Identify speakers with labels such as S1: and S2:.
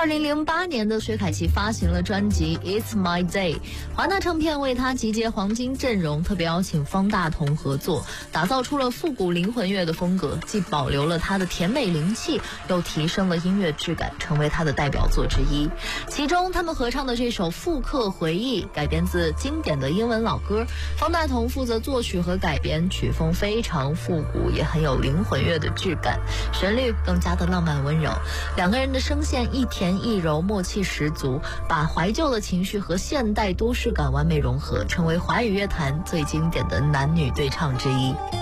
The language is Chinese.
S1: 2008年的薛凯琪发行了专辑 It's My Day， 华纳唱片为他集结黄金阵容，特别邀请方大同合作，打造出了复古灵魂乐的风格，既保留了他的甜美灵气，又提升了音乐质感，成为他的代表作之一。其中他们合唱的这首《复刻回忆》改编自经典的英文老歌，方大同负责作曲和改编，曲风非常复古，也很有灵魂乐的质感，旋律更加的浪漫温柔，两个人的声线一甜一柔，默契十足，把怀旧的情绪和现代都市感完美融合，成为华语乐坛最经典的男女对唱之一。